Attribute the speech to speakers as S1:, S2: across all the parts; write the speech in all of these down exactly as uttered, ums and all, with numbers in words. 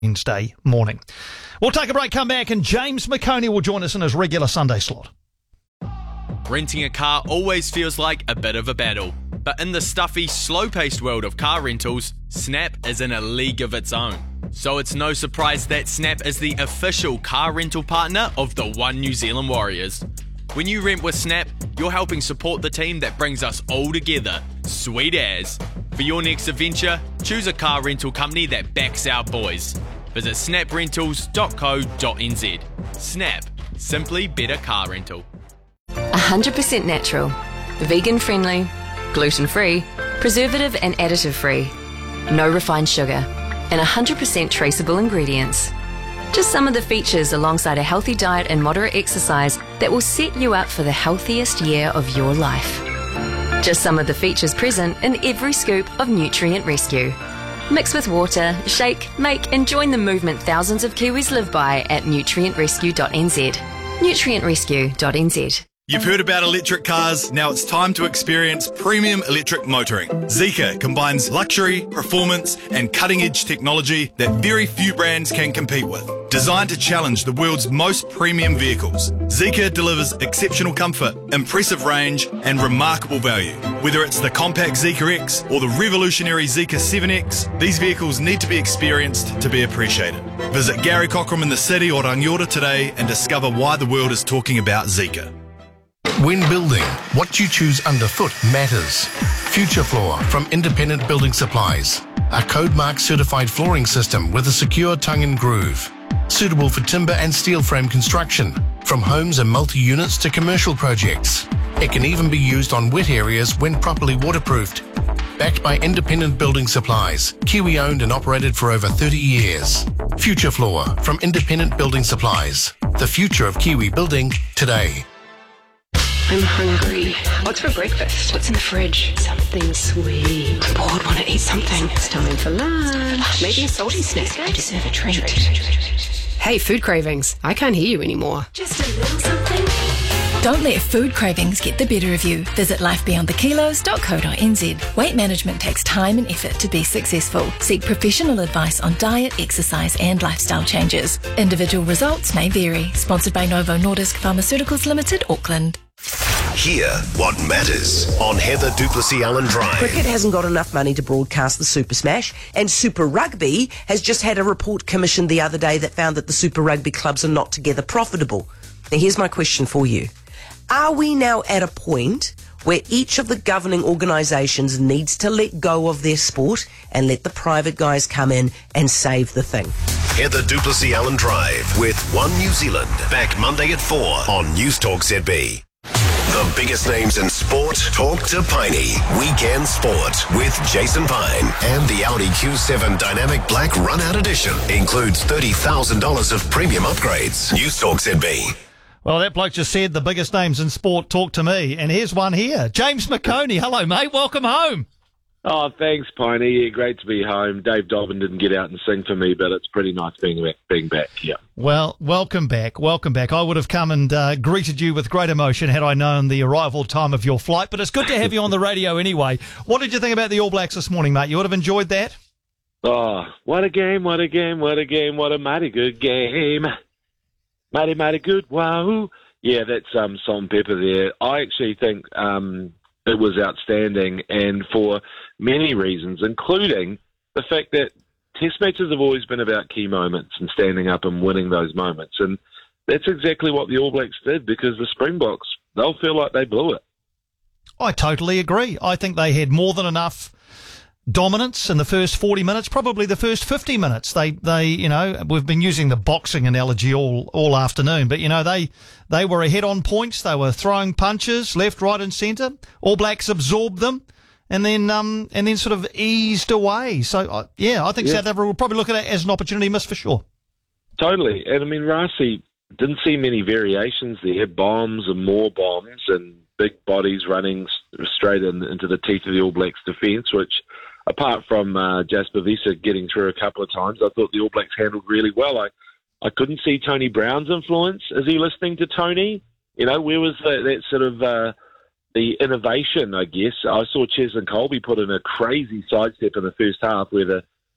S1: Wednesday morning. We'll take a break, come back, and James McConey will join us in his regular Sunday slot.
S2: Renting a car always feels like a bit of a battle, but in the stuffy, slow-paced world of car rentals, Snap is in a league of its own. So it's no surprise that Snap is the official car rental partner of the One New Zealand Warriors. When you rent with Snap, you're helping support the team that brings us all together. Sweet as. For your next adventure, choose a car rental company that backs our boys. Visit snap rentals dot co dot n z. Snap. Simply better car rental.
S3: one hundred percent natural, vegan-friendly, gluten-free, preservative and additive-free, no refined sugar, and one hundred percent traceable ingredients. Just some of the features alongside a healthy diet and moderate exercise that will set you up for the healthiest year of your life. Just some of the features present in every scoop of Nutrient Rescue. Mix with water, shake, make and join the movement thousands of Kiwis live by at nutrient rescue dot n z. nutrient rescue dot n z.
S4: You've heard about electric cars, now it's time to experience premium electric motoring. Zeekr combines luxury, performance and cutting-edge technology that very few brands can compete with. Designed to challenge the world's most premium vehicles, Zeekr delivers exceptional comfort, impressive range and remarkable value. Whether it's the compact Zeekr X or the revolutionary Zeekr seven X, these vehicles need to be experienced to be appreciated. Visit Gary Cockram in the city or Rangiora today and discover why the world is talking about Zeekr.
S5: When building, what you choose underfoot matters. Future Floor from Independent Building Supplies. A code mark certified flooring system with a secure tongue and groove. Suitable for timber and steel frame construction, from homes and multi-units to commercial projects. It can even be used on wet areas when properly waterproofed. Backed by Independent Building Supplies, Kiwi owned and operated for over thirty years. Future Floor from Independent Building Supplies. The future of Kiwi building today.
S6: I'm hungry. What's for breakfast? What's in the fridge? Something sweet. I'm bored, want to eat something. It's time for lunch. Maybe a salty snack. I deserve a treat. Hey, food cravings. I can't hear you anymore.
S7: Just a little something. Don't let food cravings get the better of you. Visit life beyond the kilos dot co dot n z. Weight management takes time and effort to be successful. Seek professional advice on diet, exercise and lifestyle changes. Individual results may vary. Sponsored by Novo Nordisk Pharmaceuticals Limited, Auckland.
S8: Hear what matters on Heather Duplessis Allen Drive.
S9: Cricket hasn't got enough money to broadcast the Super Smash, and Super Rugby has just had a report commissioned the other day that found that the Super Rugby clubs are not together profitable. Now here's my question for you. Are we now at a point where each of the governing organisations needs to let go of their sport and let the private guys come in and save the thing?
S8: Heather Duplessis Allen Drive with One New Zealand. Back Monday at four on News Talk Z B. The biggest names in sport talk to Piney. Weekend Sport with Jason Pine. And the Audi Q seven Dynamic Black Run-Out Edition includes thirty thousand dollars of premium upgrades. News Talk Z B.
S1: Well, that bloke just said the biggest names in sport talk to me, and here's one here. James McConey. Hello, mate. Welcome home.
S10: Oh, thanks, Piney. Yeah, great to be home. Dave Dobbin didn't get out and sing for me, but it's pretty nice being back. Being back. Yeah.
S1: Well, welcome back. Welcome back. I would have come and uh, greeted you with great emotion had I known the arrival time of your flight, but it's good to have you on the radio anyway. What did you think about the All Blacks this morning, mate? You would have enjoyed that?
S10: Oh, what a game, what a game, what a game, what a mighty good game. Mighty, mighty good, wow. Yeah, that's um, Salt and Pepper there. I actually think um, it was outstanding, and for many reasons, including the fact that Test matches have always been about key moments and standing up and winning those moments. And that's exactly what the All Blacks did, because the Springboks, they'll feel like they blew it.
S1: I totally agree. I think they had more than enough dominance in the first forty minutes, probably the first fifty minutes. They, they, you know, we've been using the boxing analogy all, all afternoon, but, you know, they, they were ahead on points. They were throwing punches left, right and centre. All Blacks absorbed them and then, um, and then sort of eased away. So, uh, yeah, I think yeah. South Africa will probably look at it as an opportunity missed for sure.
S10: Totally. And I mean, Rasi didn't see many variations there, bombs and more bombs and big bodies running straight in, into the teeth of the All Blacks defence, which, apart from uh, Jasper Wiese getting through a couple of times, I thought the All Blacks handled really well. I, I couldn't see Tony Brown's influence. Is he listening to Tony? You know, where was that, that sort of uh, the innovation, I guess? I saw Cheslin Colby put in a crazy sidestep in the first half where the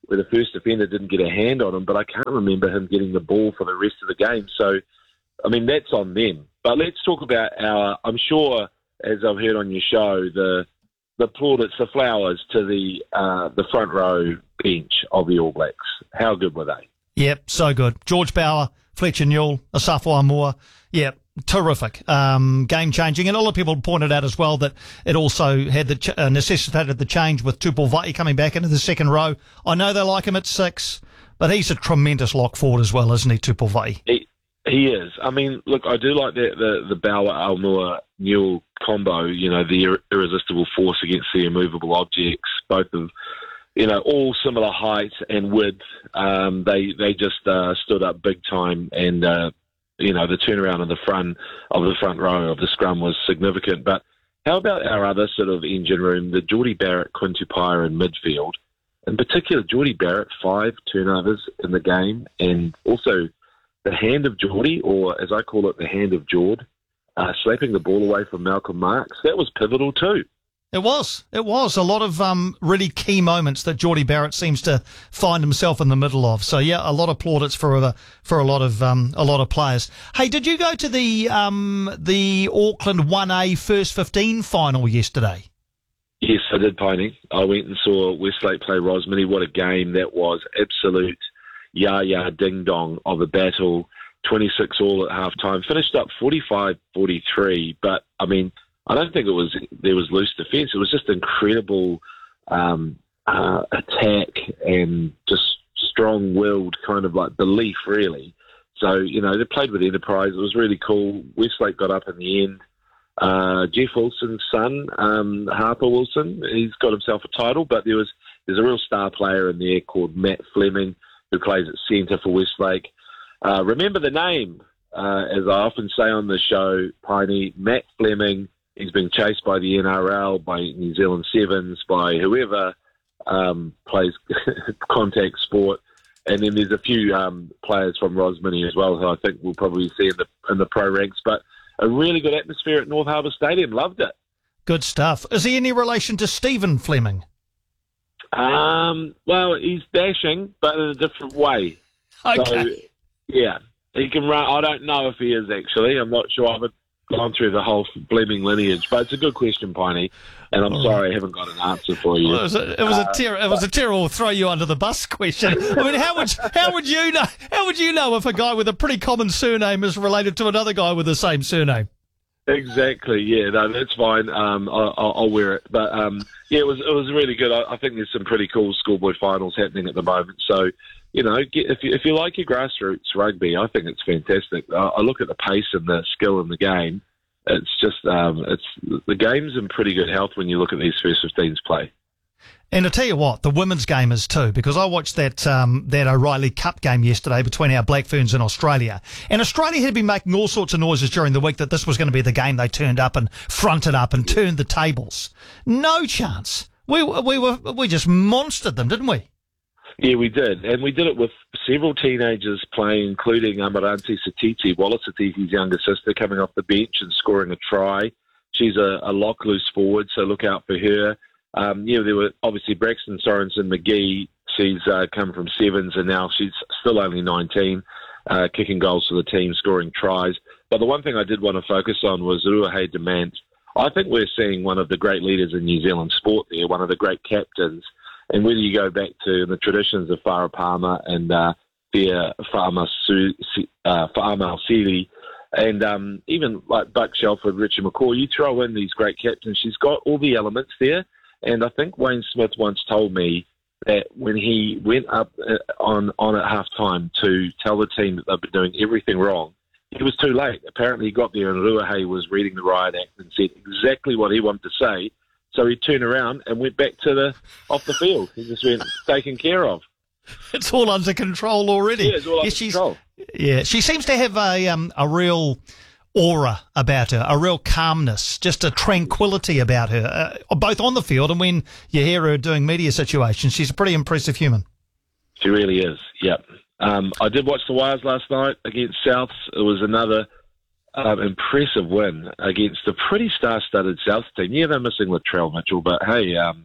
S10: where the first defender didn't get a hand on him, but I can't remember him getting the ball for the rest of the game. So, I mean, that's on them. But let's talk about our, I'm sure, as I've heard on your show, the the plaudits, the flowers to the uh, the front row bench of the All Blacks. How good were they?
S1: Yep, so good. George Bower, Fletcher Newell, Asafo Aumua. Yep, terrific. Um, game-changing. And a lot of people pointed out as well that it also had the ch- uh, necessitated the change with Tupou Vaa'i coming back into the second row. I know they like him at six, but he's a tremendous lock forward as well, isn't he, Tupou Vaa'i?
S10: He, he is. I mean, look, I do like the, the, the Bower, Aumua, Newell combo, you know, the ir- irresistible force against the immovable objects, both of, you know, all similar height and width. Um, they they just uh, stood up big time, and uh, you know, the turnaround of the front of the front row of the scrum was significant. But how about our other sort of engine room, the Jordie Barrett, Quinn Tupaea in midfield, in particular Jordie Barrett, five turnovers in the game, and also the hand of Jordie, or as I call it, the hand of Jord, uh, slapping the ball away from Malcolm Marx. That was pivotal too.
S1: It was. It was. A lot of um, really key moments that Jordie Barrett seems to find himself in the middle of. So, yeah, a lot of plaudits for a, for a lot of um, a lot of players. Hey, did you go to the um, the Auckland one A First fifteen final yesterday?
S10: Yes, I did, Piney. I went and saw Westlake play Rosmini. What a game that was. Absolute ya-ya ding-dong of a battle. twenty-six all at half-time. Finished up forty-five forty-three, but, I mean, I don't think it was there was loose defence. It was just incredible um, uh, attack and just strong-willed kind of like belief, really. So, you know, they played with enterprise. It was really cool. Westlake got up in the end. Uh, Jeff Wilson's son, um, Harper Wilson, he's got himself a title, but there was there's a real star player in there called Matt Fleming who plays at centre for Westlake. Uh, remember the name, uh, as I often say on the show, Piney, Matt Fleming. He's being chased by the N R L, by New Zealand Sevens, by whoever um, plays contact sport. And then there's a few um, players from Rosmini as well who I think we'll probably see in the in the pro ranks. But a really good atmosphere at North Harbour Stadium. Loved it.
S1: Good stuff. Is he any relation to Stephen Fleming?
S10: Um, well, he's dashing, but in a different way.
S1: Okay.
S10: So, yeah, he can run. I don't know if he is, actually. I'm not sure. I haven't gone through the whole Fleming lineage, but it's a good question, Piney, and I'm All sorry right. I haven't got an answer for you.
S1: Well, it was a, it was
S10: uh,
S1: a, ter- it was a terrible throw you under the bus question. I mean, how would how would you know? How would you know if a guy with a pretty common surname is related to another guy with the same surname?
S10: Exactly. Yeah, no, that's fine. Um, I'll, I'll wear it. But um, yeah, it was it was really good. I, I think there's some pretty cool schoolboy finals happening at the moment. So, you know, get, if you if you like your grassroots rugby, I think it's fantastic. I, I look at the pace and the skill in the game. It's just um, it's the game's in pretty good health when you look at these first fifteens play.
S1: And I tell you what, the women's game is too, because I watched that um, that O'Reilly Cup game yesterday between our Black Ferns and Australia. And Australia had been making all sorts of noises during the week that this was going to be the game they turned up and fronted up and turned the tables. No chance. We we were we just monstered them, didn't we?
S10: Yeah, we did. And we did it with several teenagers playing, including Amaranti Satiti, Wallace Satiti's younger sister, coming off the bench and scoring a try. She's a, a lock loose forward, so look out for her. Um, you know, there were obviously Braxton Sorensen McGee. She's uh, come from sevens, and now she's still only nineteen, uh, kicking goals for the team, scoring tries. But the one thing I did want to focus on was Ruahei Demant. I think we're seeing one of the great leaders in New Zealand sport there, one of the great captains. And whether you go back to the traditions of Farah Palmer and uh, their Fa'ama uh, Sealy, and um, even like Buck Shelford, Richard McCaw, you throw in these great captains, she's got all the elements there. And I think Wayne Smith once told me that when he went up on, on at half-time to tell the team that they've been doing everything wrong, it was too late. Apparently he got there and Ruahei was reading the riot act and said exactly what he wanted to say. So he turned around and went back to the off the field. He just went taken care of.
S1: It's all under control already.
S10: Yeah, it's all under
S1: yeah,
S10: control.
S1: Yeah, she seems to have a um, a real aura about her, a real calmness, just a tranquility about her, uh, both on the field and when you hear her doing media situations. She's a pretty impressive human.
S10: She really is, yep. Um, I did watch the Wires last night against Souths. It was another um, impressive win against a pretty star-studded Souths team. Yeah, they're missing Latrell Mitchell, but hey, um,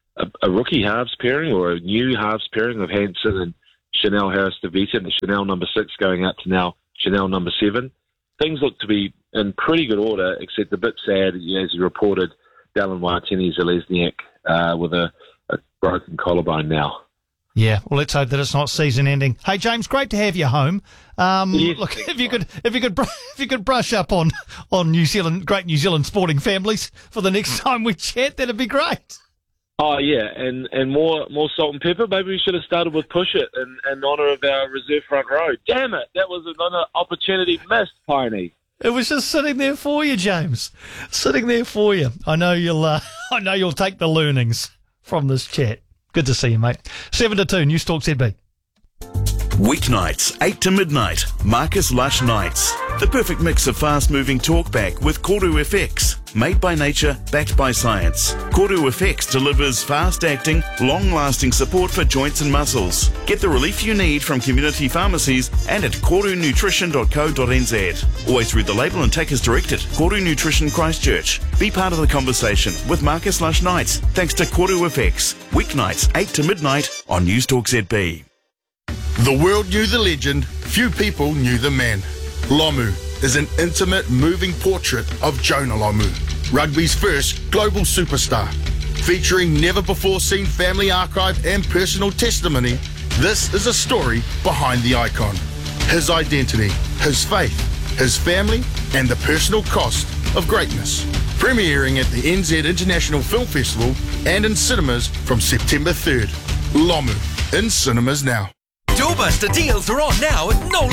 S10: a, a rookie halves pairing or a new halves pairing of Hansen and Chanel Harris-Tavita, and the Chanel number six going out to now Chanel number seven. Things look to be in pretty good order, except a bit sad, as you reported, Dallin Watene-Zelezniak uh, with a, a broken collarbone now.
S1: Yeah, well, let's hope that it's not season ending. Hey, James, great to have you home. Um,
S10: Yes,
S1: look,
S10: thanks,
S1: if you
S10: Mike.
S1: could, if you could, br- if you could brush up on on New Zealand, great New Zealand sporting families for the next time we chat, that'd be great.
S10: Oh, yeah, and, and more more salt and pepper. Maybe we should have started with Push It in, in honour of our reserve front row. Damn it, that was another opportunity missed, Piney.
S1: It was just sitting there for you, James. Sitting there for you. I know you'll, uh, I know you'll take the learnings from this chat. Good to see you, mate. Seven to two, News Talk Z B.
S11: Weeknights, eight to midnight, Marcus Lush Nights. The perfect mix of fast-moving talkback with Koru F X. Made by nature, backed by science. Koru F X delivers fast-acting, long-lasting support for joints and muscles. Get the relief you need from community pharmacies and at koru nutrition dot co dot n z. Always read the label and take as directed. Koru Nutrition Christchurch. Be part of the conversation with Marcus Lush Nights thanks to Koru F X. Weeknights, eight to midnight on News Talk Z B.
S5: The world knew the legend, few people knew the man. Lomu is an intimate, moving portrait of Jonah Lomu, rugby's first global superstar. Featuring never-before-seen family archive and personal testimony, this is a story behind the icon. His identity, his faith, his family, and the personal cost of greatness. Premiering at the N Z International Film Festival and in cinemas from September third. Lomu, in cinemas now.
S12: Doorbuster deals are on now at no